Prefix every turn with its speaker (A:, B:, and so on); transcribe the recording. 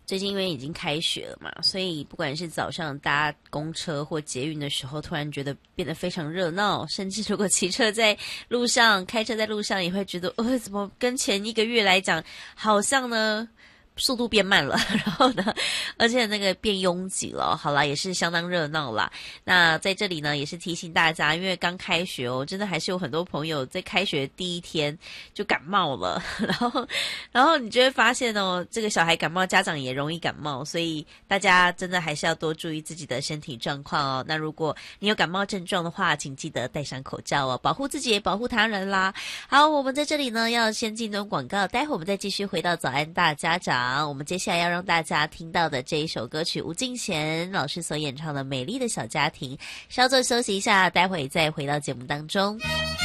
A: 最近因为已经开学了嘛，所以不管是早上搭公车或捷运的时候，突然觉得变得非常热闹，甚至如果骑车在路上、开车在路上，也会觉得，怎么跟前一个月来讲，好像呢速度变慢了，然后呢，而且那个变拥挤了，好啦，也是相当热闹啦。那在这里呢，也是提醒大家，因为刚开学哦，真的还是有很多朋友在开学第一天就感冒了，然后你就会发现哦，这个小孩感冒，家长也容易感冒，所以大家真的还是要多注意自己的身体状况哦。那如果你有感冒症状的话，请记得戴上口罩哦，保护自己也保护他人啦。好，我们在这里呢要先进段广告，待会我们再继续回到早安大家长。我们接下来要让大家听到的这一首歌曲，吴敬贤老师所演唱的《美丽的小家庭》，稍作休息一下，待会再回到节目当中。